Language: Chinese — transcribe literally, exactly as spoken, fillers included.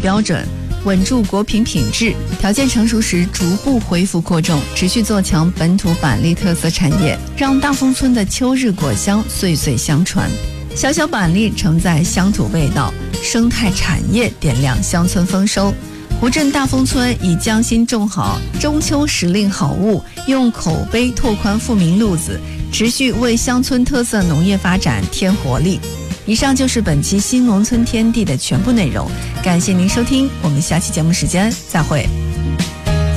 标准，稳住果品品质，条件成熟时逐步恢复扩种，持续做强本土板栗特色产业，让大丰村的秋日果香岁岁相传。小小板栗承载乡土味道，生态产业点亮乡村丰收。湖镇大丰村以将心种好，中秋时令好物，用口碑拓宽富民路子，持续为乡村特色农业发展添活力。以上就是本期新农村天地的全部内容，感谢您收听，我们下期节目时间再会。